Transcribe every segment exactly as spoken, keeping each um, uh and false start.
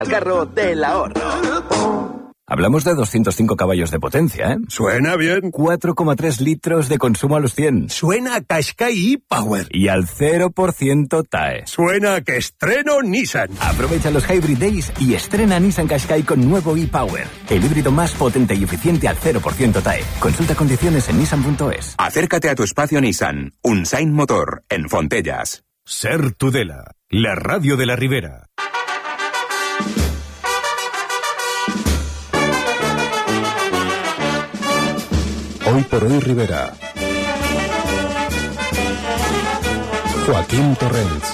El carro del ahorro. Hablamos de doscientos cinco caballos de potencia, ¿eh? Suena bien. cuatro coma tres litros de consumo a los cien. Suena a Qashqai e-Power. Y al cero por ciento T A E. Suena a que estreno Nissan. Aprovecha los Hybrid Days y estrena Nissan Qashqai con nuevo e-Power. El híbrido más potente y eficiente al cero por ciento T A E. Consulta condiciones en nissan punto es. Acércate a tu espacio Nissan. Unsain Motor, en Fontellas. Ser Tudela, la radio de la Ribera. Hoy por hoy Ribera. Joaquín Torrents.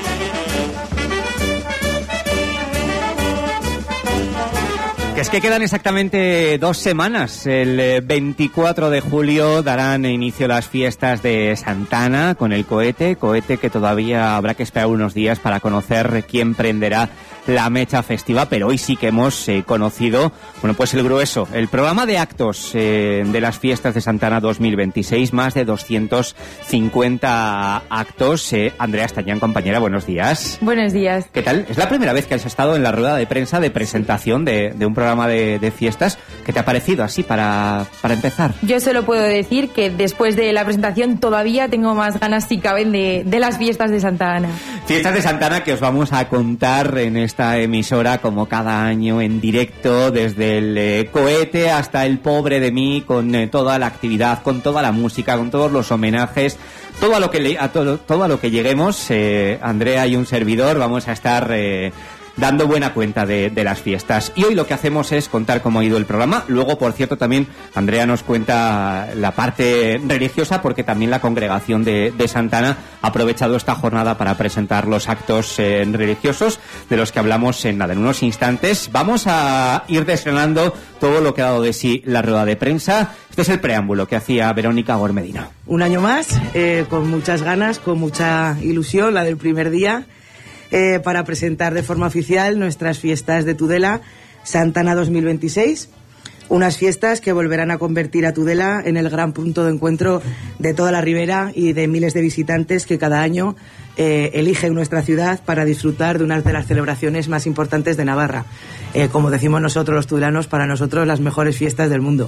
Que es que quedan exactamente dos semanas. El veinticuatro de julio darán inicio las fiestas de Santana con el cohete, cohete que todavía habrá que esperar unos días para conocer quién prenderá la mecha festiva, pero hoy sí que hemos eh, conocido, bueno, pues el grueso, el programa de actos eh, de las fiestas de Santana dos mil veintiséis, más de doscientos cincuenta actos. Eh, Andrea Estañán, compañera, buenos días. Buenos días. ¿Qué tal? Es la primera vez que has estado en la rueda de prensa de presentación de, de un programa de, de fiestas. ¿Qué te ha parecido así para, para empezar? Yo solo puedo decir que después de la presentación todavía tengo más ganas, si caben, de, de las fiestas de Santa Ana. Fiestas de Santa Ana que os vamos a contar en esta emisora como cada año en directo, desde el eh, cohete hasta el pobre de mí, con eh, toda la actividad, con toda la música, con todos los homenajes, todo a lo que, le, a todo, todo a lo que lleguemos. eh, Andrea y un servidor vamos a estar eh, dando buena cuenta de, de las fiestas. Y hoy lo que hacemos es contar cómo ha ido el programa. Luego, por cierto, también Andrea nos cuenta la parte religiosa, porque también la congregación de, de Santana ha aprovechado esta jornada para presentar los actos eh, religiosos, de los que hablamos en nada, en unos instantes. Vamos a ir desgranando todo lo que ha dado de sí la rueda de prensa. Este es el preámbulo que hacía Verónica Gormedina. Un año más, eh, con muchas ganas, con mucha ilusión, la del primer día, Eh, para presentar de forma oficial nuestras fiestas de Tudela Santana dos mil veintiséis, unas fiestas que volverán a convertir a Tudela en el gran punto de encuentro de toda la Ribera y de miles de visitantes que cada año eh, eligen nuestra ciudad para disfrutar de una de las celebraciones más importantes de Navarra. Eh, como decimos nosotros los tudelanos, para nosotros las mejores fiestas del mundo.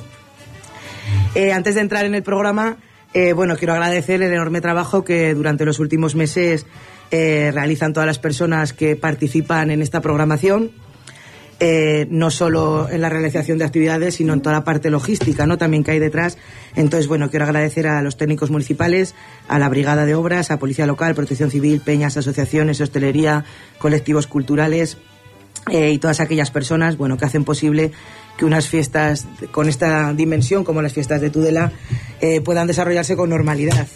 Eh, antes de entrar en el programa, eh, bueno, quiero agradecer el enorme trabajo que durante los últimos meses Eh, realizan todas las personas que participan en esta programación, eh, no solo en la realización de actividades, sino en toda la parte logística, ¿no?, también que hay detrás. Entonces, bueno, quiero agradecer a los técnicos municipales, a la Brigada de Obras, a Policía Local, Protección Civil, peñas, asociaciones, hostelería, colectivos culturales eh, y todas aquellas personas, bueno, que hacen posible que unas fiestas con esta dimensión, como las fiestas de Tudela, eh, puedan desarrollarse con normalidad.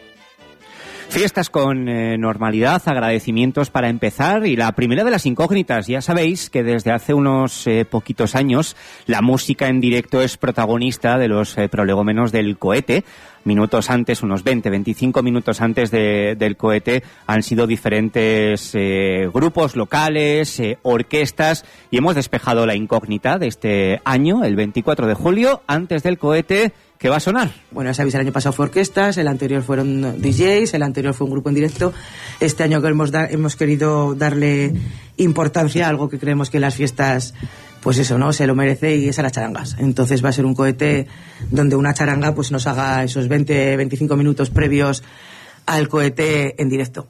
Fiestas con eh, normalidad, agradecimientos para empezar, y la primera de las incógnitas. Ya sabéis que desde hace unos eh, poquitos años la música en directo es protagonista de los eh, prolegómenos del cohete. Minutos antes, unos veinte, veinticinco minutos antes de, del cohete, han sido diferentes eh, grupos locales, eh, orquestas, y hemos despejado la incógnita de este año, el veinticuatro de julio, antes del cohete. ¿Qué va a sonar? Bueno, ya sabéis, el año pasado fue orquestas, el anterior fueron D Js, el anterior fue un grupo en directo. Este año que hemos, da- hemos querido darle importancia a algo que creemos que las fiestas, pues eso, ¿no?, se lo merece, y es a las charangas. Entonces va a ser un cohete donde una charanga pues nos haga esos veinte, veinticinco minutos previos al cohete en directo.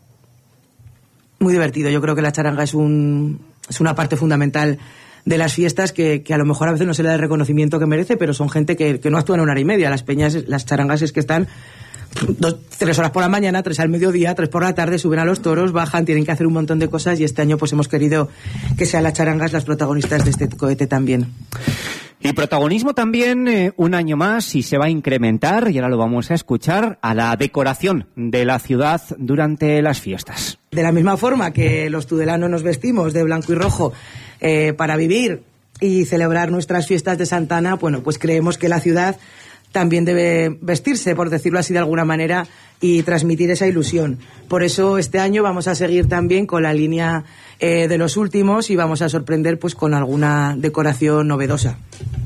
Muy divertido. Yo creo que la charanga es un es una parte fundamental de las fiestas que, que a lo mejor a veces no se le da el reconocimiento que merece, pero son gente que, que no actúan una hora y media. Las peñas, las charangas es que están dos, tres horas por la mañana, tres al mediodía, tres por la tarde, suben a los toros, bajan, tienen que hacer un montón de cosas, y este año pues hemos querido que sean las charangas las protagonistas de este cohete también. Y protagonismo también, eh, un año más, y se va a incrementar, y ahora lo vamos a escuchar, a la decoración de la ciudad durante las fiestas. De la misma forma que los tudelanos nos vestimos de blanco y rojo eh, para vivir y celebrar nuestras fiestas de Santana, bueno, pues creemos que la ciudad también debe vestirse, por decirlo así de alguna manera, y transmitir esa ilusión. Por eso este año vamos a seguir también con la línea eh, de los últimos, y vamos a sorprender pues con alguna decoración novedosa.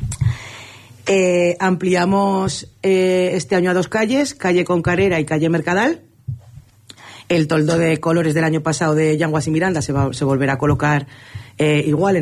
Eh, ampliamos eh, este año a dos calles, calle Concarera y calle Mercadal. El toldo de colores del año pasado de Yanguas y Miranda se, va, se volverá a colocar Eh, igual